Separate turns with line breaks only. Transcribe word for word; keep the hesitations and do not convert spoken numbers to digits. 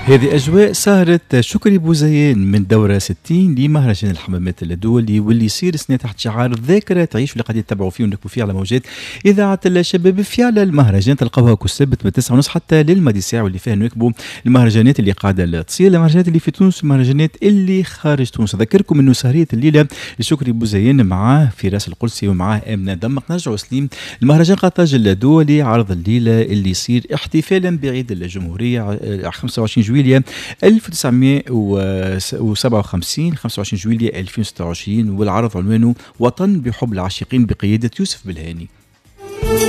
هذه أجواء سهرة شكري بوزيان من دورة ستين لمهرجان الحمامات الدولي، واللي يصير سنة تحت شعار الذاكرة تعيش، واللي قاعدين تتبعوا فيه ونكتبوا فيه على موجات إذاعة الشباب في على المهرجان. تلقاوها كل سبت من تسعة ونص حتى للماضي ساعة، واللي فيها نكتبوا المهرجانات اللي قاعدة تصير، المهرجانات اللي في تونس والمهرجانات اللي خارج تونس. أذكركم إنه سهرية الليلة لشكري بوزيان معاه فراس القلسي ومعاه آمنة دمق. نرجعوا سليم المهرجان قطاج الدولي، عرض الليلة اللي يصير احتفالا بعيد الجمهورية خمسة وعشرين جويلية ألف وتسعمائة وسبعة وخمسين خمسة وعشرين جويلية ألفين وستة وعشرين، والعرض عنوانه وطن بحب العاشقين بقيادة يوسف بالهاني.